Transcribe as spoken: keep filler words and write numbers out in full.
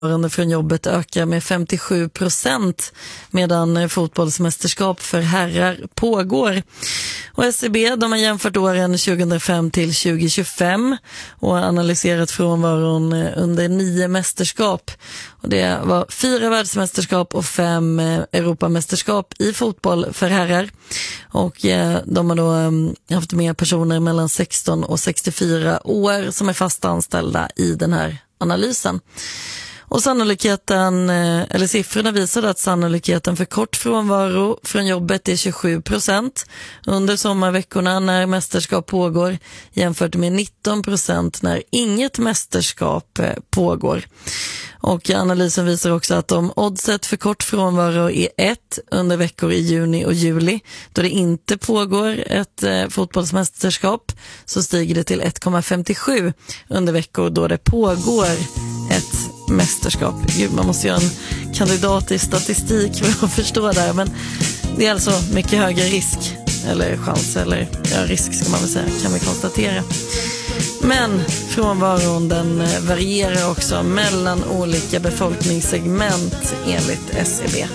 från jobbet ökar med femtiosju procent medan fotbollsmästerskap för herrar pågår. Och S C B de har jämfört åren tjugohundrafem till tjugohundratjugofem och analyserat frånvaron under nio mästerskap. Och det var fyra världsmästerskap och fem Europamästerskap i fotboll för herrar. Och de har då haft med personer mellan sexton och sextiofyra år som är fast anställda i den här analysen. Och sannolikheten, eller siffrorna visade att sannolikheten för kort frånvaro från jobbet är tjugosju procent under sommarveckorna när mästerskap pågår jämfört med nitton procent när inget mästerskap pågår. Och analysen visar också att om oddset för kort frånvaro är ett under veckor i juni och juli då det inte pågår ett eh, fotbollsmästerskap så stiger det till ett komma femtiosju under veckor då det pågår ett mästerskap. Gud, man måste göra en kandidat i statistik för att förstå det här, men det är alltså mycket högre risk eller chans, eller ja, risk ska man väl säga, kan vi konstatera. Men frånvaron den varierar också mellan olika befolkningssegment enligt S C B.